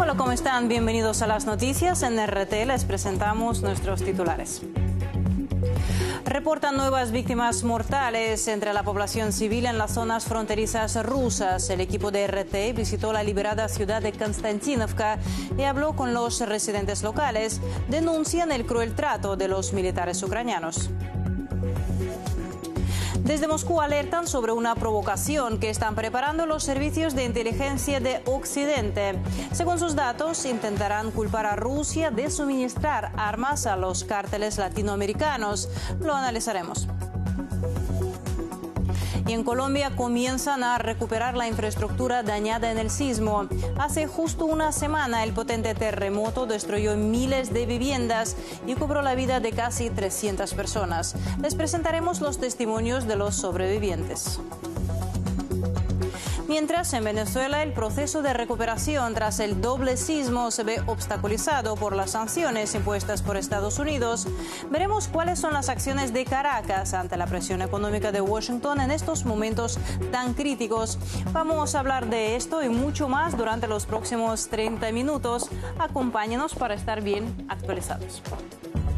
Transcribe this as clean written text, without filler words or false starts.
Hola, ¿cómo están? Bienvenidos a las noticias. En RT les presentamos nuestros titulares. Reportan nuevas víctimas mortales entre la población civil en las zonas fronterizas rusas. El equipo de RT visitó la liberada ciudad de Konstantinovka y habló con los residentes locales. Denuncian el cruel trato de los militares ucranianos. Desde Moscú alertan sobre una provocación que están preparando los servicios de inteligencia de Occidente. Según sus datos, intentarán culpar a Rusia de suministrar armas a los cárteles latinoamericanos. Lo analizaremos. Y en Colombia comienzan a recuperar la infraestructura dañada en el sismo. Hace justo una semana el potente terremoto destruyó miles de viviendas y cobró la vida de casi 300 personas. Les presentaremos los testimonios de los sobrevivientes. Mientras, en Venezuela, el proceso de recuperación tras el doble sismo se ve obstaculizado por las sanciones impuestas por Estados Unidos. Veremos cuáles son las acciones de Caracas ante la presión económica de Washington en estos momentos tan críticos. Vamos a hablar de esto y mucho más durante los próximos 30 minutos. Acompáñenos para estar bien actualizados.